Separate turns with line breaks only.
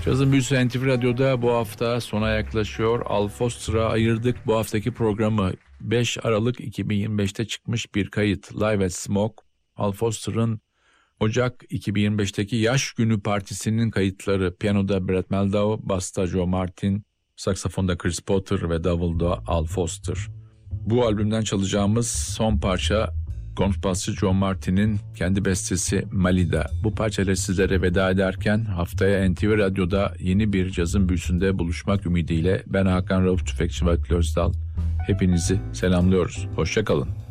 Cazın Büyüsü NTV Radyo'da bu hafta sona yaklaşıyor. Al Foster'a ayırdık bu haftaki programı. 5 Aralık 2025'te çıkmış bir kayıt, Live at Smoke. Al Foster'ın Ocak 2025'teki Yaş Günü Partisi'nin kayıtları. Piyanoda Brett Meldau, basta Joe Martin, saksafonda Chris Potter ve davulda Al Foster. Bu albümden çalacağımız son parça kontrbasçı Joe Martin'in kendi bestesi Malida. Bu parçayla sizlere veda ederken haftaya NTV Radyo'da yeni bir cazın büyüsünde buluşmak ümidiyle ben Hakan Rauf Tüfekçi ve Özdal. Hepinizi selamlıyoruz. Hoşça kalın.